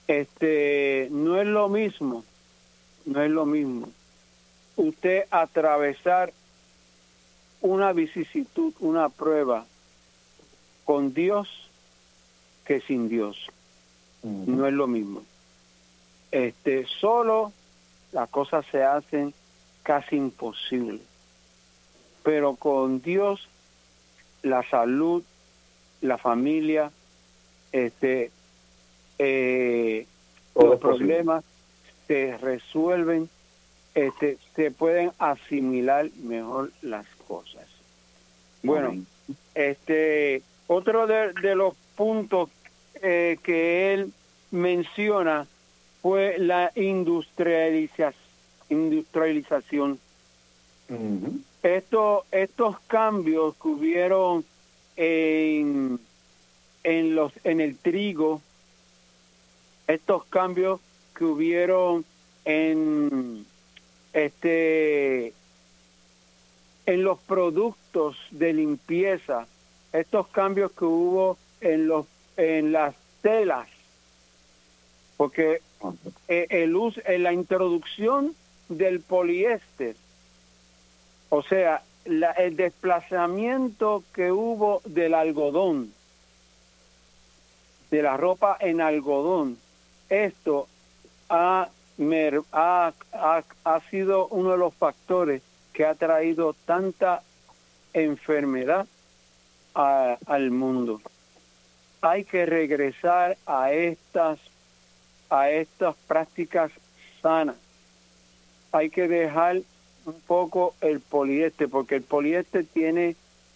No es lo mismo, usted atravesar una vicisitud, una prueba con Dios que sin Dios. No es lo mismo. Solo las cosas se hacen casi imposibles. Pero con Dios, la salud, la familia, los problemas se resuelven, se pueden asimilar mejor las cosas. Bueno, otro de los puntos que él menciona fue la industrialización. Uh-huh. Estos cambios que hubieron en el trigo, estos cambios que hubieron en los productos de limpieza, estos cambios que hubo en las telas, porque la introducción del poliéster, o sea, el desplazamiento que hubo del algodón, de la ropa en algodón, esto ha sido uno de los factores que ha traído tanta enfermedad al mundo. Hay que regresar a estas prácticas sanas. Hay que dejar un poco el poliéster, porque el poliéster tiene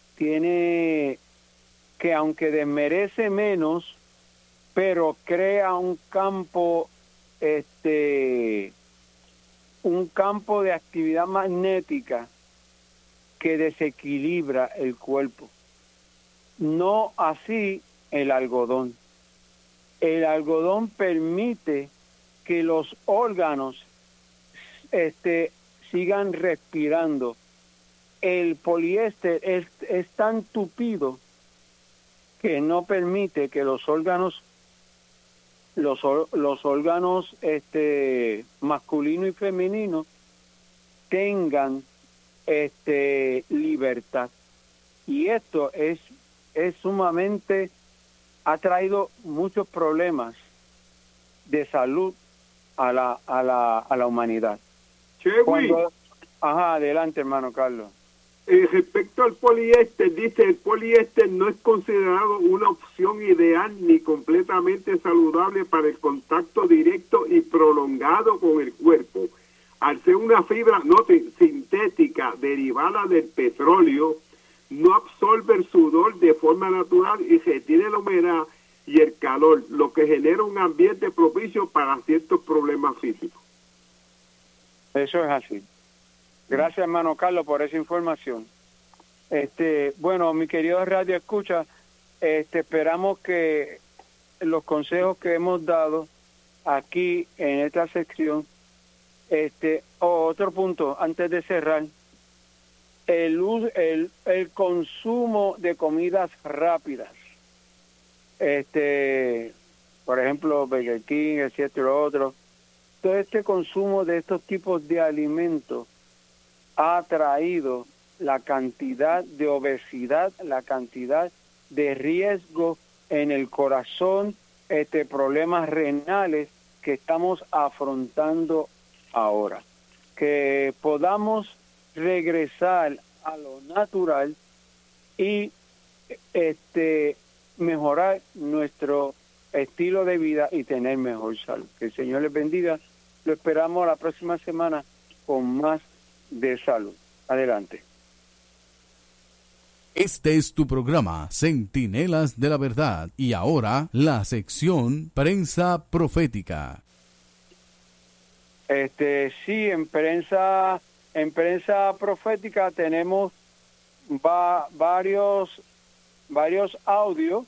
que, aunque desmerece menos, pero crea un campo de actividad magnética que desequilibra el cuerpo. No así el algodón. El algodón permite que los órganos sigan respirando. El poliéster es tan tupido que no permite que los órganos masculino y femenino tengan libertad. Y esto es sumamente, ha traído muchos problemas de salud a la humanidad. Adelante, hermano Carlos. Respecto al poliéster, dice, el poliéster no es considerado una opción ideal ni completamente saludable para el contacto directo y prolongado con el cuerpo. Al ser una fibra sintética derivada del petróleo, no absorbe el sudor de forma natural y retiene la humedad y el calor, lo que genera un ambiente propicio para ciertos problemas físicos. Eso es así. Gracias, hermano Carlos, por esa información. Bueno, mi querido Radio Escucha, esperamos que los consejos que hemos dado aquí en esta sección, otro punto antes de cerrar, el consumo de comidas rápidas, por ejemplo, Burger King, etcétera, lo otro. Todo este consumo de estos tipos de alimentos ha traído la cantidad de obesidad, la cantidad de riesgo en el corazón, problemas renales que estamos afrontando ahora. Que podamos regresar a lo natural y mejorar nuestro estilo de vida y tener mejor salud. Que el Señor les bendiga. Lo esperamos la próxima semana con más de salud. Adelante. Este es tu programa, Centinelas de la Verdad. Y ahora, la sección Prensa Profética. Sí, en prensa profética tenemos varios audios.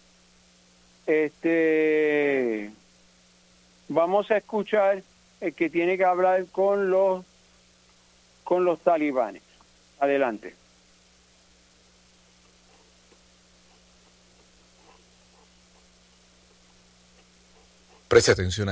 Vamos a escuchar el que tiene que hablar con los talibanes. Adelante. Preste atención